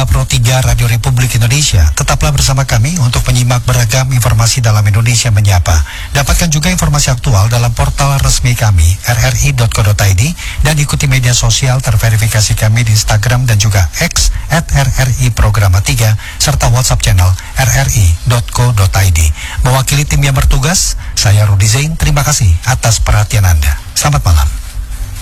pemirsa Pro 3 Radio Republik Indonesia, tetaplah bersama kami untuk menyimak beragam informasi dalam Indonesia Menyapa. Dapatkan juga informasi aktual dalam portal resmi kami, rri.co.id, dan ikuti media sosial terverifikasi kami di Instagram dan juga X @RRI Programa 3, serta WhatsApp channel rri.co.id. Mewakili tim yang bertugas, saya Rudi Zain, terima kasih atas perhatian Anda. Selamat malam.